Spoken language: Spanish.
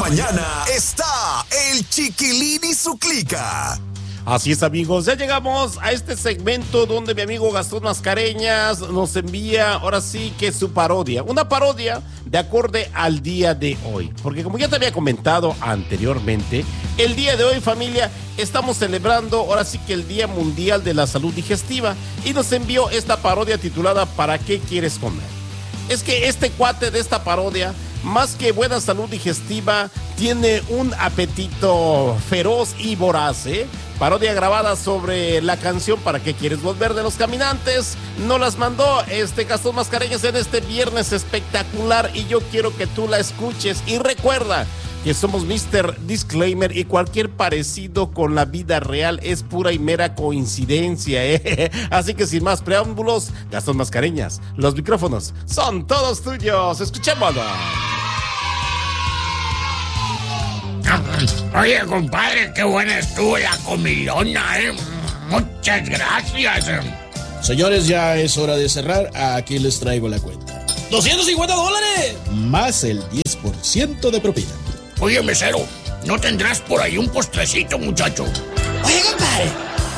mañana está el Chiquilín y su clica. Así es, amigos, ya llegamos a este segmento donde mi amigo Gastón Mascareñas nos envía, ahora sí que su parodia, una parodia de acorde al día de hoy, porque como ya te había comentado anteriormente, el día de hoy, familia, estamos celebrando ahora sí que el Día Mundial de la Salud Digestiva, y nos envió esta parodia titulada ¿Para qué quieres comer? Es que este cuate de esta parodia, más que buena salud digestiva, tiene un apetito feroz y voraz, ¿eh? Parodia grabada sobre la canción ¿Para qué quieres volver? De Los Caminantes. Nos las mandó Gastón Mascareñas en este viernes espectacular, y yo quiero que tú la escuches. Y recuerda que somos Mr. Disclaimer y cualquier parecido con la vida real es pura y mera coincidencia, ¿eh? Así que sin más preámbulos, Gastón Mascareñas, los micrófonos son todos tuyos. Escuchémoslo. Oye, compadre, qué buena estuvo la comilona, ¿eh? Muchas gracias. Señores, ya es hora de cerrar. Aquí les traigo la cuenta. $250 más el 10% de propina. Oye, mesero, ¿no tendrás por ahí un postrecito, muchacho? Oye, compadre,